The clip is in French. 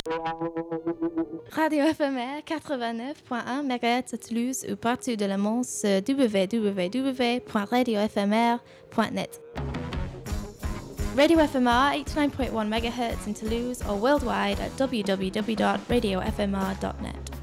Radio FMR 89.1 MHz à Toulouse ou partout de le monde sur www.radiofmr.net. Radio FMR 89.1 MHz in Toulouse or worldwide at www.radiofmr.net.